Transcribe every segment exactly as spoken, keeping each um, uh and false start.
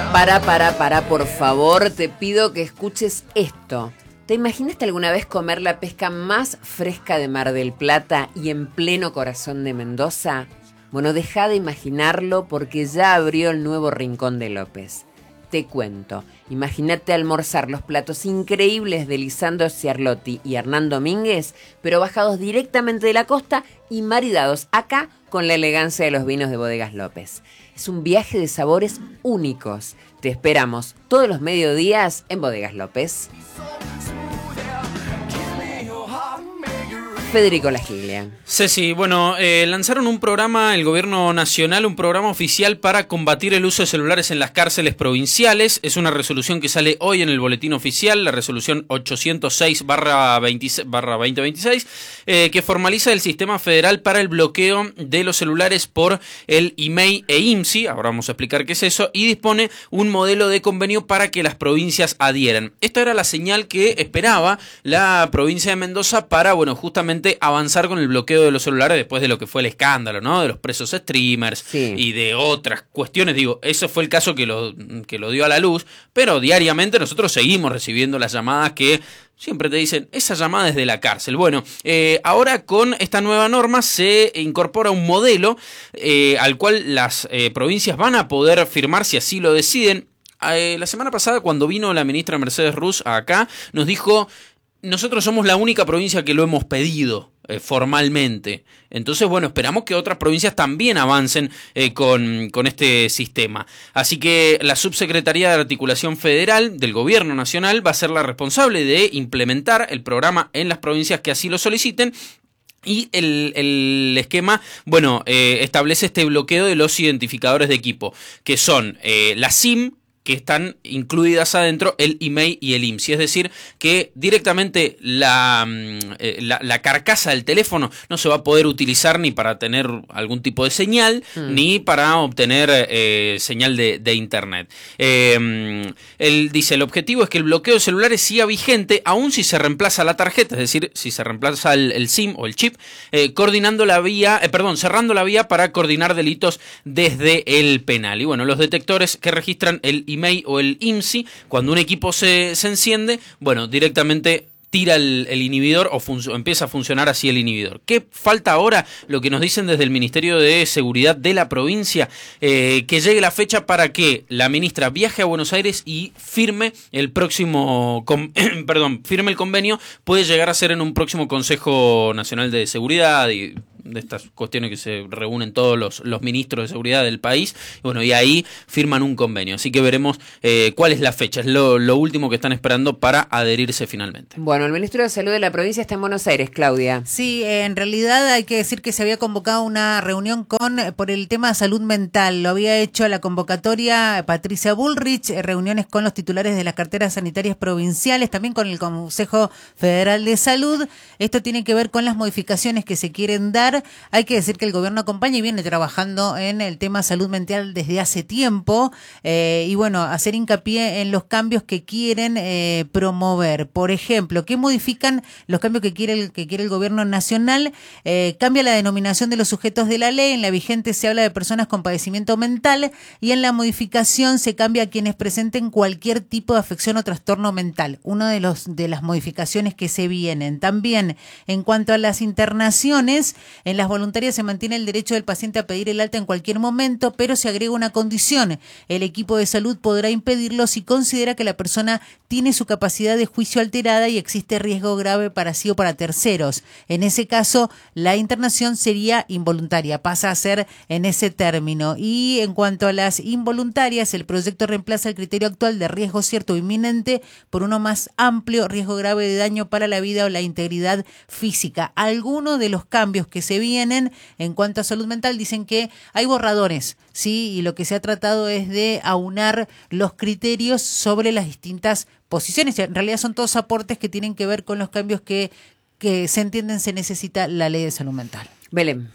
Para, para, para, por favor, te pido que escuches esto. ¿Te imaginaste alguna vez comer la pesca más fresca de Mar del Plata y en pleno corazón de Mendoza? Bueno, deja de imaginarlo porque ya abrió el nuevo Rincón de López. Te cuento, imagínate almorzar los platos increíbles de Lisandro Ciarlotti y Hernán Domínguez, pero bajados directamente de la costa y maridados acá con la elegancia de los vinos de Bodegas López. Es un viaje de sabores únicos. Te esperamos todos los mediodías en Bodegas López. Federico Lagiglia. Ceci, bueno, eh, lanzaron un programa, el gobierno nacional, un programa oficial para combatir el uso de celulares en las cárceles provinciales. Es una resolución que sale hoy en el boletín oficial, la resolución ochocientos seis barra veinte veintiséis, eh, que formaliza el sistema federal para el bloqueo de los celulares por el I M E I e I M S S I, ahora vamos a explicar qué es eso, y dispone un modelo de convenio para que las provincias adhieran. Esta era la señal que esperaba la provincia de Mendoza para, bueno, justamente avanzar con el bloqueo de los celulares después de lo que fue el escándalo, ¿no? De los presos streamers, sí, y de otras cuestiones. Digo, ese fue el caso que lo, que lo dio a la luz, pero diariamente nosotros seguimos recibiendo las llamadas que siempre te dicen, esa llamada es de la cárcel. Bueno, eh, ahora con esta nueva norma se incorpora un modelo eh, al cual las eh, provincias van a poder firmar si así lo deciden. Eh, la semana pasada, cuando vino la ministra Mercedes Ruz acá, nos dijo: nosotros somos la única provincia que lo hemos pedido eh, formalmente. Entonces, bueno, esperamos que otras provincias también avancen eh, con, con este sistema. Así que la Subsecretaría de Articulación Federal del Gobierno Nacional va a ser la responsable de implementar el programa en las provincias que así lo soliciten. Y el, el esquema, bueno, eh, establece este bloqueo de los identificadores de equipo, que son eh, la SIM, que están incluidas adentro el I M E I y el I M S S I. Es decir, que directamente la, eh, la, la carcasa del teléfono no se va a poder utilizar ni para tener algún tipo de señal, mm. ni para obtener eh, señal de, de internet. Eh, él dice, el objetivo es que el bloqueo de celulares siga vigente, aun si se reemplaza la tarjeta, es decir, si se reemplaza el, el SIM o el chip, eh, coordinando la vía, eh, perdón, cerrando la vía para coordinar delitos desde el penal. Y bueno, los detectores que registran el I M E I I M E I o el I M S S I, cuando un equipo se, se enciende, bueno, directamente tira el, el inhibidor o fun- empieza a funcionar así el inhibidor. ¿Qué falta ahora? Lo que nos dicen desde el Ministerio de Seguridad de la provincia, eh, que llegue la fecha para que la ministra viaje a Buenos Aires y firme el próximo, con- perdón, firme el convenio. Puede llegar a ser en un próximo Consejo Nacional de Seguridad y de estas cuestiones que se reúnen todos los, los ministros de seguridad del país, y bueno, y ahí firman un convenio, así que veremos eh, cuál es la fecha, es lo, lo último que están esperando para adherirse finalmente. Bueno, el Ministro de Salud de la provincia está en Buenos Aires, Claudia. Sí, en realidad hay que decir que se había convocado una reunión con por el tema de salud mental, lo había hecho la convocatoria Patricia Bullrich, reuniones con los titulares de las carteras sanitarias provinciales, también con el Consejo Federal de Salud. Esto tiene que ver con las modificaciones que se quieren dar. Hay que decir que el gobierno acompaña y viene trabajando en el tema salud mental desde hace tiempo eh, y bueno, hacer hincapié en los cambios que quieren eh, promover. Por ejemplo, ¿qué modifican los cambios que quiere el, que quiere el gobierno nacional? Eh, cambia la denominación de los sujetos de la ley. En la vigente se habla de personas con padecimiento mental y en la modificación se cambia a quienes presenten cualquier tipo de afección o trastorno mental. Una de los de las modificaciones que se vienen. También en cuanto a las internaciones, en las voluntarias se mantiene el derecho del paciente a pedir el alta en cualquier momento, pero se agrega una condición. El equipo de salud podrá impedirlo si considera que la persona tiene su capacidad de juicio alterada y existe riesgo grave para sí o para terceros. En ese caso, la internación sería involuntaria, pasa a ser en ese término. Y en cuanto a las involuntarias, el proyecto reemplaza el criterio actual de riesgo cierto o inminente por uno más amplio, riesgo grave de daño para la vida o la integridad física. Algunos de los cambios que se vienen en cuanto a salud mental dicen que hay borradores, sí, y lo que se ha tratado es de aunar los criterios sobre las distintas posiciones. En realidad son todos aportes que tienen que ver con los cambios que, que se entienden se necesita la ley de salud mental. Belén.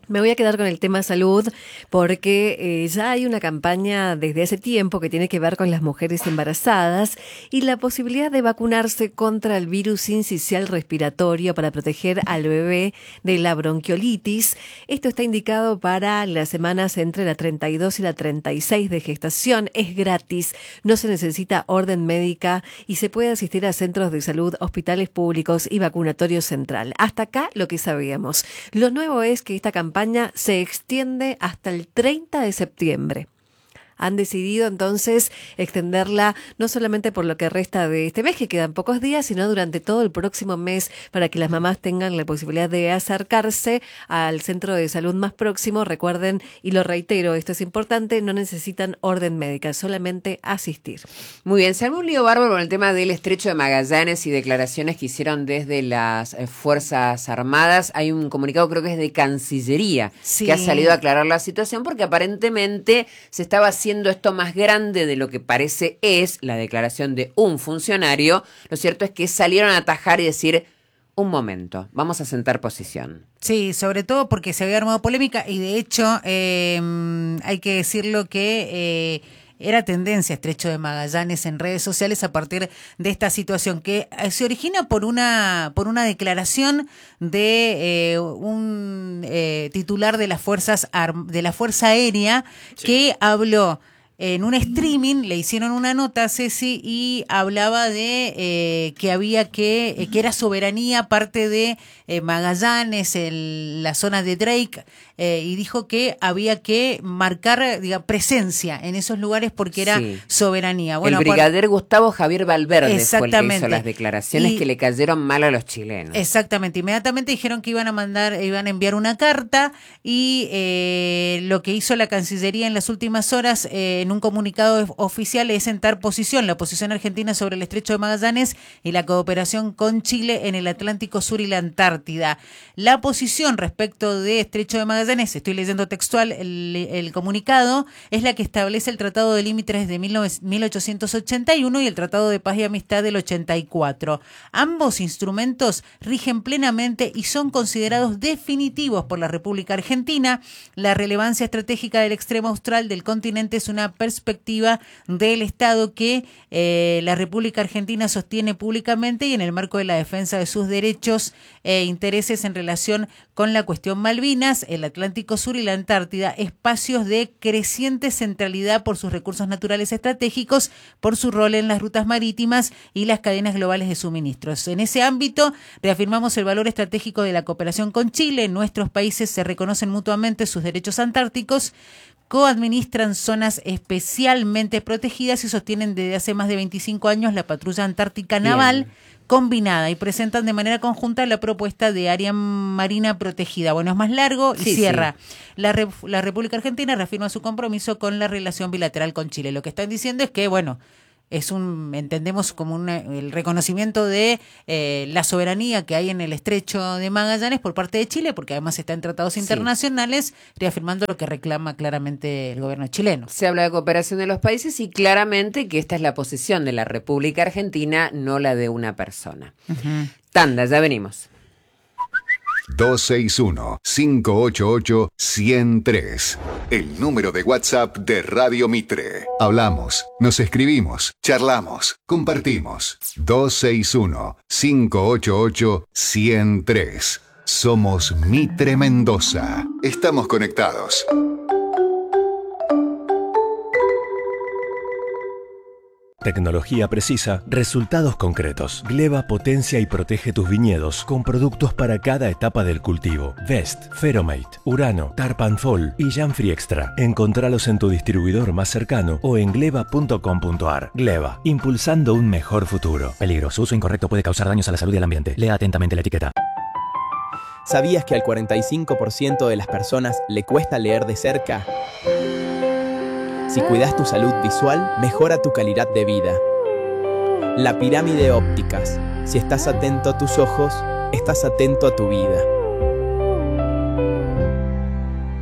Me voy a quedar con el tema salud porque eh, ya hay una campaña desde hace tiempo que tiene que ver con las mujeres embarazadas y la posibilidad de vacunarse contra el virus sincicial respiratorio para proteger al bebé de la bronquiolitis. Esto está indicado para las semanas entre la treinta y dos y la treinta y seis de gestación. Es gratis, no se necesita orden médica y se puede asistir a centros de salud, hospitales públicos y vacunatorio central. Hasta acá lo que sabíamos. Lo nuevo es que esta campaña se extiende hasta el treinta de septiembre. Han decidido entonces extenderla no solamente por lo que resta de este mes, que quedan pocos días, sino durante todo el próximo mes para que las mamás tengan la posibilidad de acercarse al centro de salud más próximo. Recuerden, y lo reitero, esto es importante, no necesitan orden médica, solamente asistir. Muy bien, se armó un lío bárbaro con el tema del Estrecho de Magallanes y declaraciones que hicieron desde las Fuerzas Armadas. Hay un comunicado, creo que es de Cancillería, sí, que ha salido a aclarar la situación porque aparentemente se estaba haciendo haciendo esto más grande de lo que parece es la declaración de un funcionario. Lo cierto es que salieron a atajar y decir, un momento, vamos a sentar posición. Sí, sobre todo porque se había armado polémica y de hecho eh, hay que decirlo que eh, era tendencia Estrecho de Magallanes en redes sociales a partir de esta situación que se origina por una por una declaración de eh, un eh, titular de las fuerzas de la Fuerza Aérea, sí, que habló en un streaming, le hicieron una nota a Ceci y hablaba de eh, que había que, eh, que era soberanía parte de eh, Magallanes, el, la zona de Drake, eh, y dijo que había que marcar, diga, presencia en esos lugares porque era sí, soberanía. Bueno, el brigadier por... Gustavo Javier Valverde fue el que hizo las declaraciones y... que le cayeron mal a los chilenos. Exactamente, inmediatamente dijeron que iban a mandar, iban a enviar una carta y eh, lo que hizo la Cancillería en las últimas horas, eh, en un comunicado oficial, es sentar posición, la posición argentina sobre el Estrecho de Magallanes y la cooperación con Chile en el Atlántico Sur y la Antártida. La posición respecto de Estrecho de Magallanes, estoy leyendo textual el, el comunicado, es la que establece el Tratado de Límites de mil ochocientos ochenta y uno y el Tratado de Paz y Amistad del ochenta y cuatro. Ambos instrumentos rigen plenamente y son considerados definitivos por la República Argentina. La relevancia estratégica del extremo austral del continente es una perspectiva del Estado que eh, la República Argentina sostiene públicamente y en el marco de la defensa de sus derechos e intereses en relación con la cuestión Malvinas, el Atlántico Sur y la Antártida, espacios de creciente centralidad por sus recursos naturales estratégicos, por su rol en las rutas marítimas y las cadenas globales de suministros. En ese ámbito, reafirmamos el valor estratégico de la cooperación con Chile. Nuestros países se reconocen mutuamente sus derechos antárticos, coadministran zonas especialmente protegidas y sostienen desde hace más de veinticinco años la patrulla antártica naval Bien. combinada y presentan de manera conjunta la propuesta de área marina protegida. Bueno, es más largo y sí, cierra. Sí. La, Re- la República Argentina reafirma su compromiso con la relación bilateral con Chile. Lo que están diciendo es que, bueno, es un, entendemos como un, el reconocimiento de eh, la soberanía que hay en el Estrecho de Magallanes por parte de Chile, porque además está en tratados internacionales, sí, reafirmando lo que reclama claramente el gobierno chileno. Se habla de cooperación de los países y claramente que esta es la posición de la República Argentina, no la de una persona. Uh-huh. Tanda, ya venimos. dos seis uno, cinco ocho ocho, uno cero tres. El número de WhatsApp de Radio Mitre. Hablamos, nos escribimos, charlamos, compartimos. dos seis uno, cinco ocho ocho, uno cero tres. Somos Mitre Mendoza. Estamos conectados. Tecnología precisa, resultados concretos. Gleba potencia y protege tus viñedos con productos para cada etapa del cultivo. Vest, Feromate, Urano, Tarpanfol y Janfree Extra. Encontralos en tu distribuidor más cercano o en gleba punto com punto ar. Gleba, impulsando un mejor futuro. Peligro, su uso incorrecto puede causar daños a la salud y al ambiente. Lea atentamente la etiqueta. ¿Sabías que al cuarenta y cinco por ciento de las personas le cuesta leer de cerca? Si cuidas tu salud visual, mejora tu calidad de vida. La pirámide ópticas. Si estás atento a tus ojos, estás atento a tu vida.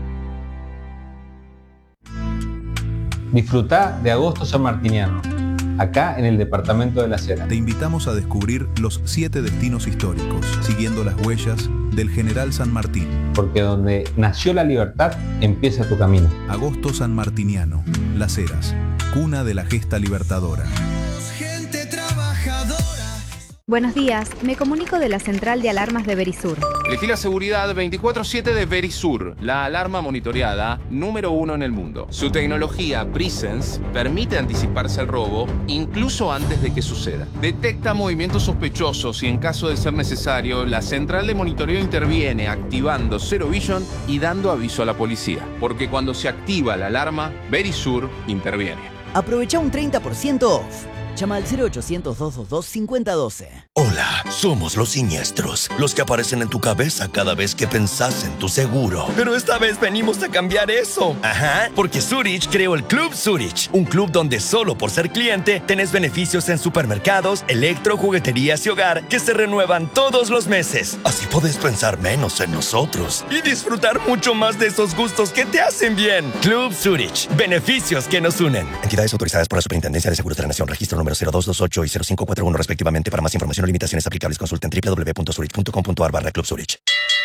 Disfrutá de agosto sanmartiniano. acá en el departamento de Las Heras. Te invitamos a descubrir los siete destinos históricos, siguiendo las huellas del General San Martín. Porque donde nació la libertad, empieza tu camino. Agosto Sanmartiniano, Las Heras, cuna de la gesta libertadora. Gente trabajadora. Buenos días, me comunico de la central de alarmas de Verisur. Elegí la seguridad veinticuatro siete de Verisur, la alarma monitoreada número uno en el mundo. Su tecnología Presence permite anticiparse al robo incluso antes de que suceda. Detecta movimientos sospechosos y en caso de ser necesario, la central de monitoreo interviene activando Zero Vision y dando aviso a la policía. Porque cuando se activa la alarma, Verisur interviene. Aprovecha un treinta por ciento off. Llama al cero ochocientos, dos dos dos, cinco cero uno dos. Hola, somos los siniestros, los que aparecen en tu cabeza cada vez que pensás en tu seguro. Pero esta vez venimos a cambiar eso. Ajá, porque Zurich creó el Club Zurich, un club donde solo por ser cliente tenés beneficios en supermercados, electro, jugueterías y hogar que se renuevan todos los meses. Así podés pensar menos en nosotros y disfrutar mucho más de esos gustos que te hacen bien. Club Zurich, beneficios que nos unen. Entidades autorizadas por la Superintendencia de Seguros de la Nación, registro número cero dos dos ocho y cero cinco cuatro uno respectivamente. Para más información o limitaciones aplicables, consulten doble u doble u doble u punto zurich punto com punto a r barra Club Zurich.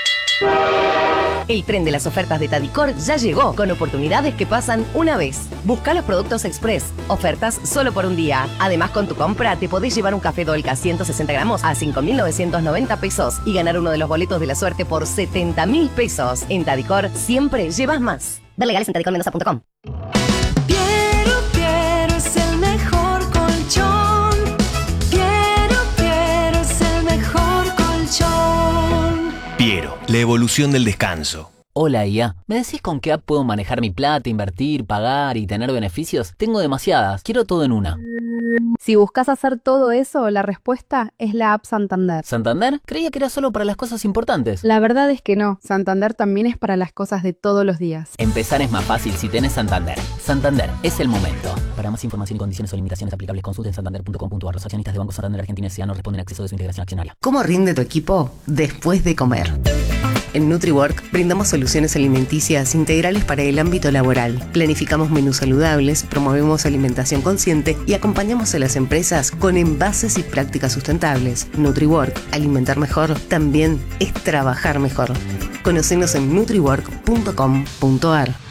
El tren de las ofertas de Tadicor ya llegó, con oportunidades que pasan una vez. Busca los productos Express, ofertas solo por un día. Además, con tu compra te podés llevar un café Dolca ciento sesenta gramos a cinco mil novecientos noventa pesos y ganar uno de los boletos de la suerte por setenta mil pesos. En Tadicor siempre llevas más. Ver legales en tadicor mendoza punto com. Piero, Piero es el mejor colchón. Piero, Piero es el mejor colchón. Piero, la evolución del descanso. Hola I A, ¿me decís con qué app puedo manejar mi plata, invertir, pagar y tener beneficios? Tengo demasiadas, quiero todo en una. Si buscas hacer todo eso, la respuesta es la app Santander. ¿Santander? Creía que era solo para las cosas importantes. La verdad es que no, Santander también es para las cosas de todos los días. Empezar es más fácil si tenés Santander. Santander, es el momento. Para más información y condiciones o limitaciones aplicables, consulten santander punto com punto a r. Los accionistas de Banco Santander Argentina S A no responden a acceso de su integración accionaria. ¿Cómo rinde tu equipo después de comer? En NutriWork brindamos soluciones alimenticias integrales para el ámbito laboral. Planificamos menús saludables, promovemos alimentación consciente y acompañamos a las empresas con envases y prácticas sustentables. NutriWork, alimentar mejor, también es trabajar mejor. Conocenos en nutriwork punto com punto a r.